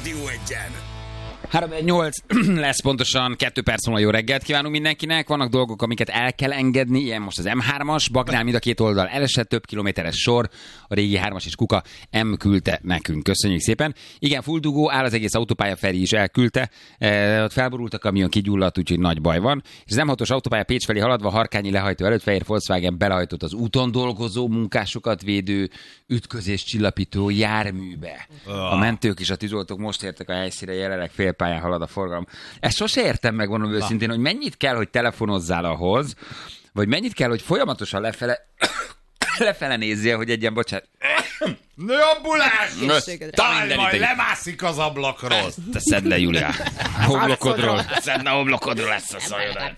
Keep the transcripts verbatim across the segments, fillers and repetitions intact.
Rádió Egyen. három nyolc lesz pontosan, kettő perc múlva jó reggelt kívánunk mindenkinek. Vannak dolgok, amiket el kell engedni, ilyen most az em hármas, Bagnál mind a két oldal elesett, több kilométeres sor, a régi hármas és Kuka M küldte nekünk. Köszönjük szépen. Igen, full dugó, áll az egész autópálya, Feri is elküldte. E, ott felborult a kamion, kigyulladt, úgyhogy nagy baj van. És az em hatos autópálya Pécs felé haladva, Harkányi lehajtó előtt fehér Volkswagen belehajtott az úton dolgozó, munkásokat védő, ütközés csillapító járműbe. A mentők és a tűzoltók most értek a helyszínre, jelenleg félpályán halad a forgalom. Ezt sose értem meg, mondom őszintén, hogy mennyit kell, hogy telefonozzál ahhoz, vagy mennyit kell, hogy folyamatosan lefele, lefele nézzél, hogy egy ilyen, bocsánat, Nőambulás! Talán majd lemászik az ablakról. Te szedd le, Julia. Homlokodról. Szedd le a homlokodról ezt a szajodat.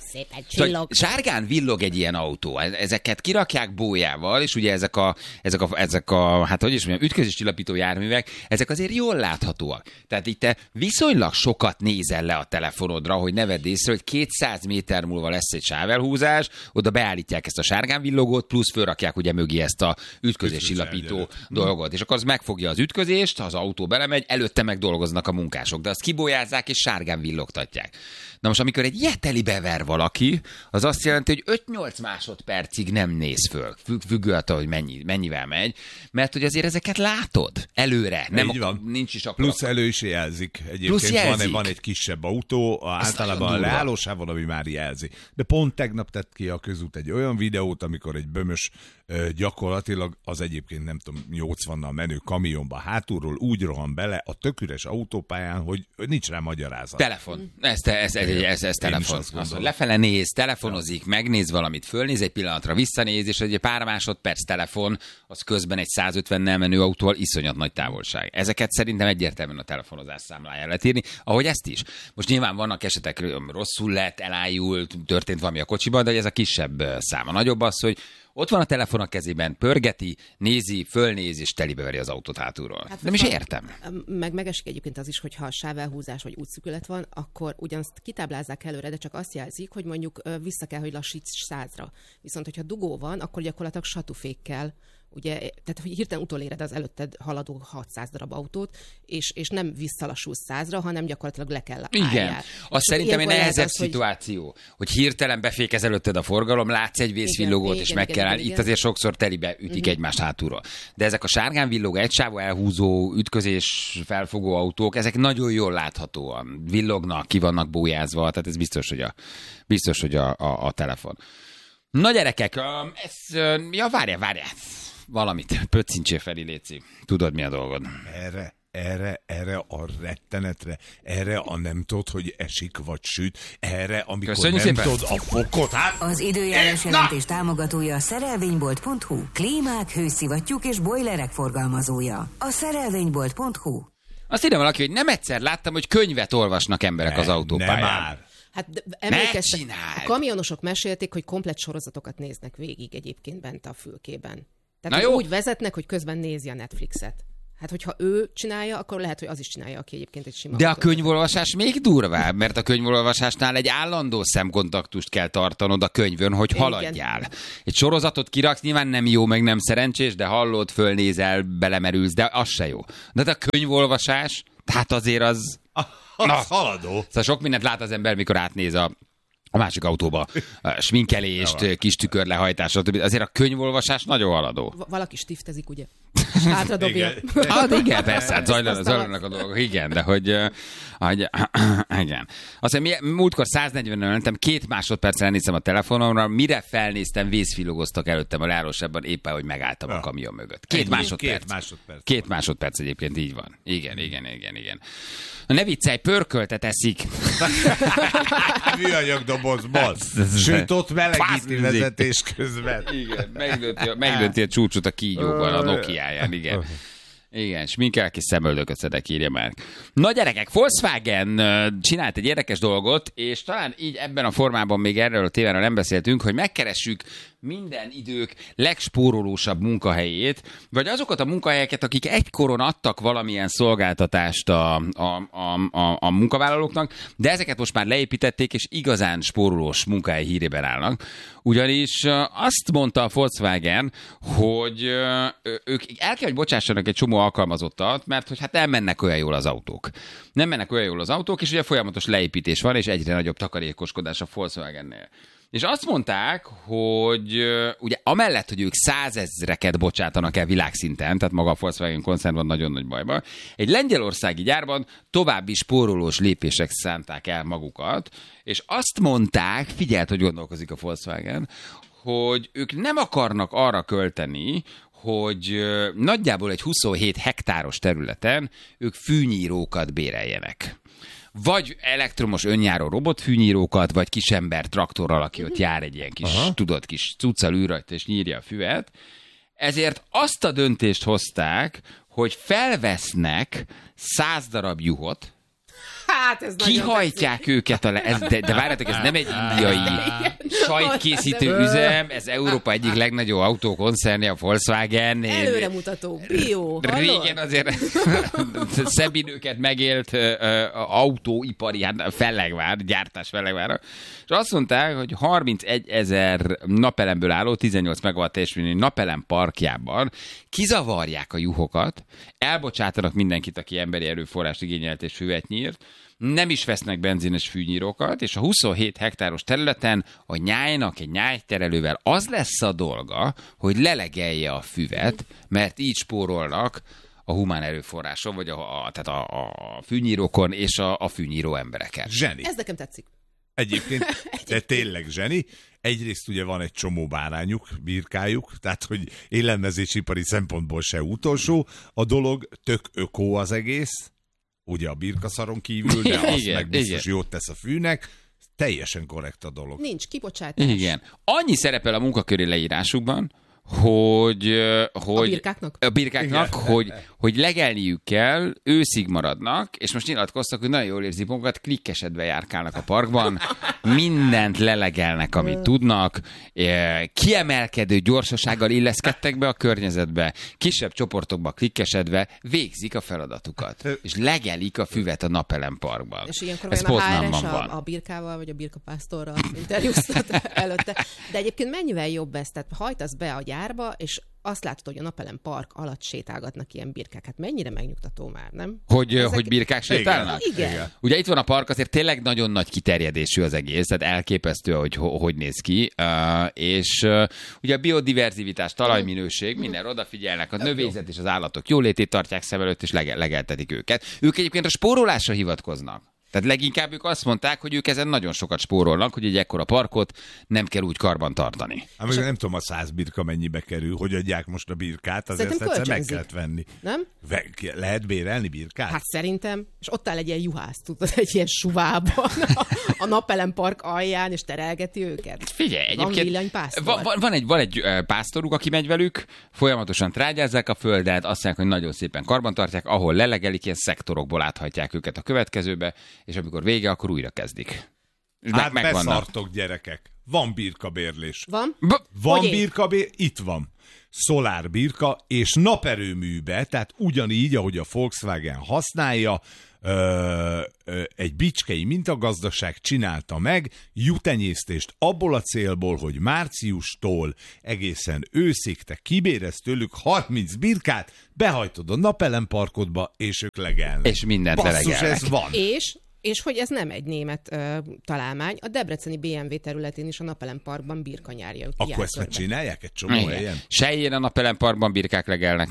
Sárgán villog egy ilyen autó. Ezeket kirakják bójával, és ugye ezek a, ezek a, ezek a hát hogy is mondjam, ütközés csillapító járművek, ezek azért jól láthatóak. Tehát itt te viszonylag sokat nézel le a telefonodra, hogy ne vedd észre, hogy kétszáz méter múlva lesz egy sávelhúzás, oda beállítják ezt a sárgán villogót, plusz fölrakják ugye mögé ezt a ütközés csillapító dolgot. És akkor az megfogja az ütközést, ha az autó belemegy, előtte meg dolgoznak a munkások, de azt kibójázzák és sárgán villogtatják. Na most, amikor egy ilyeteli bever valaki, az azt jelenti, hogy öt-nyolc másodpercig nem néz föl, függő attól, hogy mennyi, mennyivel megy, mert hogy azért ezeket látod előre. Nem a, nincs is akarat. Plusz elő is jelzik. Egyébként Plusz jelzik. Van, van egy kisebb autó, általában a leállósávon, ami már jelzi. De pont tegnap tett ki a közút egy olyan videót, amikor egy bömös gyakorlatilag az egyébként nem tudom, nyolcvannal menő kamionba hátulról úgy rohan bele a tök üres autópályán, hogy nincs rá magyarázat. Telefon. Ez, te, ez, ez, ez, ez telefon. Az, lefele néz, telefonozik, megnéz valamit, fölnéz egy pillanatra, visszanéz, és egy pár másodperc telefon, az közben egy százötvennel menő autóval iszonyat nagy távolság. Ezeket szerintem egyértelműen a telefonozás számlájára lehet írni, ahogy ezt is. Most nyilván vannak esetek, rosszul lett, elájult, történt valami a kocsiban, de ez a kisebb szám. A nagyobb az, hogy ott van a telefon a kezében, pörgeti, nézi, fölnéz és telibeveri az autót hátulról. Hát nem is értem. Meg megesik egyébként az is, hogy ha sávelhúzás vagy útszűkület van, akkor ugyanazt kitáblázzák előre, de csak azt jelzik, hogy mondjuk vissza kell, hogy lassíts százra. Viszont, hogyha dugó van, akkor gyakorlatilag satufékkel, ugye, tehát hogy hirtelen utoléred az előtted haladó hatszáz darab autót, és, és nem visszalassulsz százra, hanem gyakorlatilag le kell álljál. Igen. Azt szerintem egy nehezebb az, szituáció, hogy... hogy hirtelen befékez előtted a forgalom, látsz egy vészvillogót, igen, és igen, meg igen, kell állni. Itt azért sokszor telibe ütik uh-huh. egymást hátulról. De ezek a sárgán villogó, egysávú elhúzó, ütközés felfogó autók, ezek nagyon jól láthatóan villognak, ki vannak bójázva, tehát ez biztos, hogy a, biztos, hogy a, a, a telefon. Na gyerekek, ez, ja várjál, várjál. Valamit, pöccintsél Feri, léci. Tudod, mi a dolgod? Erre, erre, erre a rettenetre, erre a nem tudod, hogy esik vagy süt, erre, amikor Köszönjük nem szépen. tudod a fokot. Hát... Az időjárás jelentés támogatója a szerelvénybolt pont hu. Klímák, hőszivattyúk és bojlerek forgalmazója. A szerelvénybolt pont hu. Azt írja valaki, hogy nem egyszer láttam, hogy könyvet olvasnak emberek ne, az autópályán. Nem már. Hát emlékeztek, a kamionosok mesélték, hogy komplett sorozatokat néznek végig egyébként bent a fülkében. Tehát Na jó. úgy vezetnek, hogy közben nézi a Netflixet. Hát, hogyha ő csinálja, akkor lehet, hogy az is csinálja, aki egyébként egy sima. De a könyvolvasás még durvább, mert a könyvolvasásnál egy állandó szemkontaktust kell tartanod a könyvön, hogy Igen. haladjál. Egy sorozatot kiraksz, nyilván nem jó, meg nem szerencsés, de hallod, fölnézel, belemerülsz, de az se jó. De a könyvolvasás, hát azért az... Az Na, haladó. Szóval sok mindent lát az ember, mikor átnéz a a másik autóba, a sminkelést, kis tükörlehajtásra, azért a könyvolvasás nagyon haladó. V- valaki stiftezik, ugye? És hátradobja. Igen. Hát igen, persze, hát zajlanak, zajlanak a dolgok, igen, de hogy, hogy igen. Azt mondja, múltkor száznegyvennel mentem, két másodpercre néztem a telefonomra, mire felnéztem, vészfilogoztak előttem a leállósában, éppen, hogy megálltam ja. a kamion mögött. Két másodperc. Két másodperc. Két másodperc egyébként, így van. Igen, igen, igen, igen. Ne viccelj, pörköltet eszik. Műanyag dobozban. Sőt, ott melegíti vezetés közben. Igen, megdönti, megdönti a csúcsot a kígyóban, a Nokiáján, igen. Igen, sminkel kis szemöldököt szedek, írja már. Na gyerekek, Volkswagen csinált egy érdekes dolgot, és talán így ebben a formában még erről a témáról nem beszéltünk, hogy megkeressük, minden idők legspórolósabb munkahelyét, vagy azokat a munkahelyeket, akik egykoron adtak valamilyen szolgáltatást a, a, a, a, a munkavállalóknak, de ezeket most már leépítették, és igazán spórolós munkahely hírében állnak. Ugyanis azt mondta a Volkswagen, hogy ők el kell, hogy bocsássanak egy csomó alkalmazottat, mert hogy hát nem mennek olyan jól az autók. Nem mennek olyan jól az autók, és ugye folyamatos leépítés van, és egyre nagyobb takarékoskodás a Volkswagennél. És azt mondták, hogy ugye amellett, hogy ők százezreket bocsátanak el világszinten, tehát maga a Volkswagen koncern van nagyon nagy bajban, egy lengyelországi gyárban további spórolós lépések szánták el magukat, és azt mondták, figyeld, hogy gondolkozik a Volkswagen, hogy ők nem akarnak arra költeni, hogy nagyjából egy huszonhét hektáros területen ők fűnyírókat béreljenek. Vagy elektromos önjáró robotfűnyírókat, vagy kisember traktorral, aki ott jár egy ilyen kis, Aha. tudod, kis cuccal ül rajta, és nyírja a füvet. Ezért azt a döntést hozták, hogy felvesznek száz darab juhot, Hát ez kihajtják őket, a le- ez, de, de várjátok, ez nem egy indiai sajtkészítő üzem, ez Európa egyik legnagyobb autókoncernje, a Volkswagen. Előremutató, bio. Régen azért szebinőket megélt uh, autóipari, hát fellegvár, gyártás fellegvára. És azt mondták, hogy harmincegyezer napelemből álló tizennyolc megawatt teljesítményű napelem parkjában kizavarják a juhokat, elbocsátanak mindenkit, aki emberi erőforrást igényelt és füvet nyírt, nem is vesznek benzines fűnyírókat, és a huszonhét hektáros területen a nyájnak egy nyájterelővel az lesz a dolga, hogy lelegelje a füvet, mert így spórolnak a humán erőforráson, vagy a, a, tehát a, a fűnyírókon és a, a fűnyíró embereken. Zseni. Ez nekem tetszik. Egyébként, de tényleg zseni. Egyrészt ugye van egy csomó bárányuk, birkájuk, tehát hogy élelmezésipari szempontból se utolsó. A dolog tök ökó az egész, ugye a birkaszaron kívül, de az igen, meg biztos igen. jót tesz a fűnek. Teljesen korrekt a dolog. Nincs kibocsátás. Igen. Annyi szerepel a munkaköri leírásukban, hogy, hogy a birkáknak, a birkáknak hogy, hogy legelniük kell, őszig maradnak, és most nyilatkoztak, hogy nagyon jól érzik magukat, klikkesedve járkálnak a parkban, mindent lelegelnek, amit tudnak, kiemelkedő gyorsasággal illeszkedtek be a környezetbe, kisebb csoportokba klikkesedve végzik a feladatukat, és legelik a füvet a Napelem parkban. És ilyenkor Ez a há er es a, a birkával, vagy a birkapásztorral interjúztat előtte. De egyébként mennyivel jobb ez? Tehát hajtasz be a gyárba, és azt látod, hogy a Napelem park alatt sétálgatnak ilyen birkák. Hát mennyire megnyugtató már, nem? Hogy, Ezek... hogy birkák sétálnak? Igen. Igen. Ugye itt van a park, azért tényleg nagyon nagy kiterjedésű az egész, tehát elképesztő, hogy hogy néz ki, uh, és uh, ugye a biodiverzivitás, talajminőség, minden odafigyelnek, a növényzet és az állatok jólétét tartják szem előtt, és legel- legeltetik őket. Ők egyébként a spórolásra hivatkoznak. Tehát leginkább ők azt mondták, hogy ők ezen nagyon sokat spórolnak, hogy egy ekkora parkot nem kell úgy karban tartani. Hát még nem tudom, a száz birka mennyibe kerül, hogy adják most a birkát, azért ezt egyszer meg kellett venni. Nem? Lehet bérelni birkát? Hát szerintem, és ott áll egy ilyen juhász, tudod, egy ilyen suvában a, a Napelem park alján, és terelgeti őket. Figyelj, egyébként van, van, egy, van egy pásztoruk, aki megy velük, folyamatosan trágyázzák a földet, azt mondják, hogy nagyon szépen karban tartják, ahol lelegelik, ilyen szektorokból áthatják őket a következőbe, és amikor vége, akkor újra kezdik. Hát meg, beszartok, gyerekek. Van birkabérlés. Van? B- van birkabér, itt van. Szolár birka, és naperőműbe, tehát ugyanígy, ahogy a Volkswagen használja, ö, ö, egy bicskei mintagazdaság csinálta meg jutenyésztést abból a célból, hogy márciustól egészen őszig te kibérez tőlük harminc birkát, behajtod a Napelem parkodba, és ők legelnek. És mindent Basszus, ez van. És... És hogy ez nem egy német uh, találmány, a debreceni bé em vé területén is a Napelem parkban birkanyárja. Akkor ezt meg csinálják egy csomó Igen. helyen? Sejjén a Napelem parkban birkák legelnek.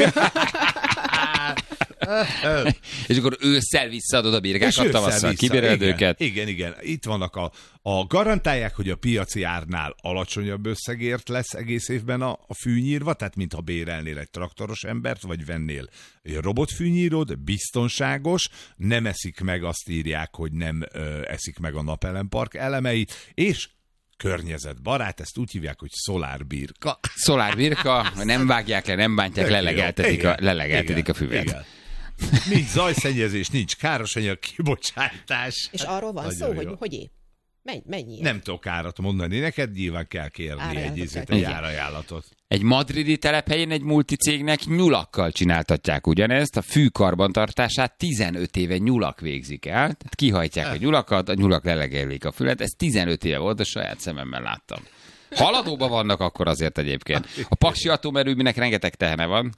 És akkor ősszel visszaadod a birkákat, tavasszal kibéreld őket. Igen, igen. Itt vannak a, a garantálják, hogy a piaci árnál alacsonyabb összegért lesz egész évben a, a fűnyírva, tehát mintha bérelnél egy traktoros embert, vagy vennél egy robotfűnyírót, biztonságos, nem eszik meg, azt írják, hogy nem ö, eszik meg a Napelem park elemeit, és környezetbarát, ezt úgy hívják, hogy szolárbirka. Szolárbirka, nem vágják le, nem bántják, lelegeltetik a, lelegeltetik a füvet. Igen. Nincs zajszennyezés, nincs károsanyag kibocsátás. És arról van szó, hogy hogy épp. Menj, mennyi? Nem tudok árat mondani neked, nyilván kell kérni egy ízét, egy árajánlatot. Egy madridi telephelyén egy multicégnek nyulakkal csináltatják ugyanezt, a fű karbantartását tizenöt éve nyulak végzik el, tehát kihajtják a nyulakat, a nyulak lelegelik a fület, ez tizenöt éve volt, a saját szememmel láttam. Haladóban vannak akkor azért egyébként. A paksi atomerőműnek rengeteg tehene van.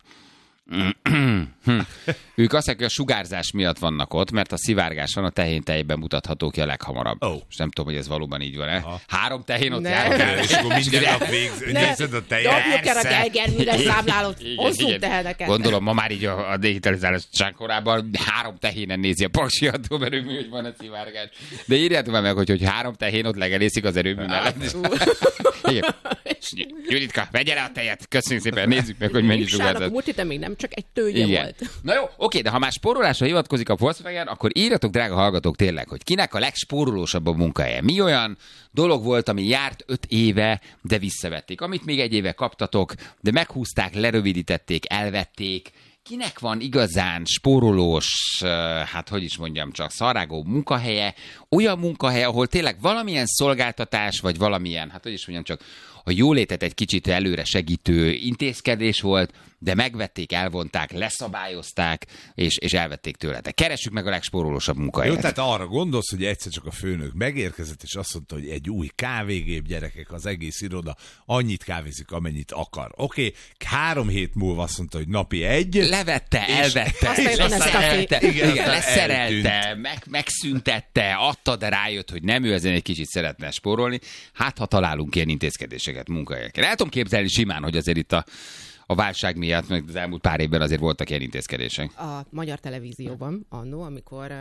Ők azt mondják, hogy a sugárzás miatt vannak ott, mert a szivárgás van, a tehén tejben mutatható ki a leghamarabb. Oh. És nem tudom, hogy ez valóban így van-e. Ha. Három tehén ott járnak. És akkor minden nap végzed a tejet. Dobjuk el a geigerműre számlálót, hosszú teheneket. Gondolom, ma már így a, a digitalizálás korában három tehénen nézi a paksi atomerőmű, hogy van a szivárgás. De írjátok már meg, hogy, hogy három tehén ott legelészik az erőmű mellett. Igen. Juditka, vegye le a tejet. Köszönjük szépen, nézzük meg, hogy mennyi sugárzás. Múlt még nem csak egy tőgye volt. Na jó, oké, de ha már spórolásra hivatkozik a Volkswagen, akkor írjatok, drága hallgatók, tényleg, hogy kinek a legspórolósabb a munkahelye. Mi olyan dolog volt, ami járt öt éve, de visszavették. Amit még egy éve kaptatok, de meghúzták, lerövidítették, elvették. Kinek van igazán spórolós, hát hogy is mondjam csak, szarágó munkahelye, olyan munkahely, ahol tényleg valamilyen szolgáltatás, vagy valamilyen, hát hogy is mondjam csak, a jólétet egy kicsit előre segítő intézkedés volt, de megvették, elvonták, leszabályozták, és, és elvették tőle. De keressük meg a legspórolósabb munkahelyet. Jó, tehát arra gondolsz, hogy egyszer csak a főnök megérkezett, és azt mondta, hogy egy új kávégép, gyerekek, az egész iroda annyit kávézik, amennyit akar. Oké, okay. Három hét múlva azt mondta, hogy napi egy. Levette, és elvette, és, és aztán elvette, igen, igen, leszerelte, meg, megszüntette, adta, de rájött, hogy nem ő ezen egy kicsit szeretne spórolni. Hát, ha találunk ilyen intézkedéseket munkahelyekre. El tudom képzelni simán, hogy azért itt a A válság miatt, meg az elmúlt pár évben azért voltak ilyen intézkedések. A Magyar Televízióban annó, amikor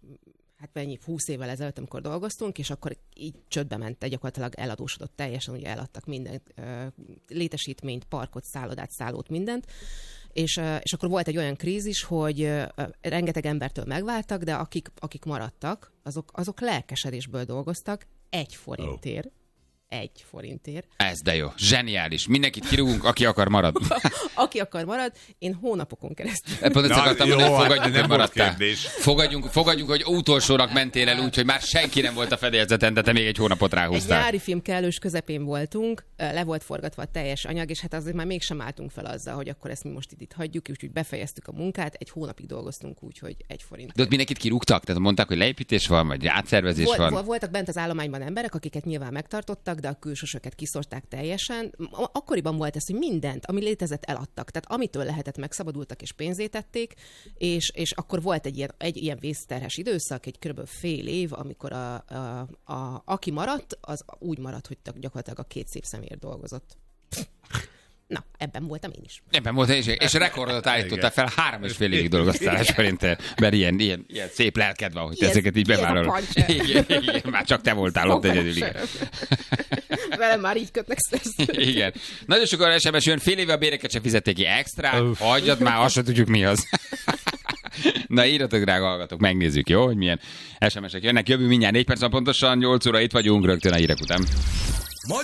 hát mennyi, húsz évvel ezelőtt, amikor dolgoztunk, és akkor így csődbe ment, gyakorlatilag eladósodott teljesen, ugye eladtak mindent, létesítményt, parkot, szállodát, szállót, mindent. És, és akkor volt egy olyan krízis, hogy rengeteg embertől megváltak, de akik, akik maradtak, azok, azok lelkesedésből dolgoztak egy forintért. Oh. Egy forintért. Ez de jó. Zseniális. Mindenkit kirúgunk, aki akar marad. Aki akar marad, én hónapokon keresztül. Pont ezt akartam, hogy fogadjunk, nem maradtál. Fogadjunk, fogadjunk, hogy utolsónak mentél el úgy, hogy már senki nem volt a fedélzeten, de te még egy hónapot ráhúztál. Egy nyári film kellős közepén voltunk, le volt forgatva a teljes anyag, és hát azért már mégsem álltunk fel azzal, hogy akkor ezt mi most itt, itt hagyjuk, úgyhogy befejeztük a munkát, egy hónapig dolgoztunk úgy, hogy egy forint. De ott mindenkit kirúgtak? Tehát mondták, hogy leépítés van, vagy átszervezés Vol, van? Voltak bent az állományban emberek, akiket nyilván megtartottak, de a külsősöket kiszorták teljesen. Akkoriban volt ez, hogy mindent, ami létezett, eladtak. Tehát amitől lehetett, megszabadultak és pénzét tették, és, és akkor volt egy ilyen, egy ilyen vészterhes időszak, egy kb. Fél év, amikor a, a, a, aki maradt, az úgy maradt, hogy gyakorlatilag a két szép személyért dolgozott. Na, ebben voltam én is. Ebben voltam én is, és rekordot állítottál fel, három és fél évig dolgoztál forintért, mert ilyen, ilyen, ilyen szép lelked van, hogy ezeket így bevállalod. Igen, igen, már csak te voltál ott egyedül. Velem már így kötnek szerződést. Igen. Nagyon sokan es em es jön, fél éve a béreket sem fizették ki extra, hagyjad már, azt se tudjuk mi az. Na írjatok, drága hallgatók, megnézzük, jó, hogy milyen es em esek jönnek. Jövő mindjárt négy perc, pontosan nyolc óra itt vagyunk, rögtön a hírek után.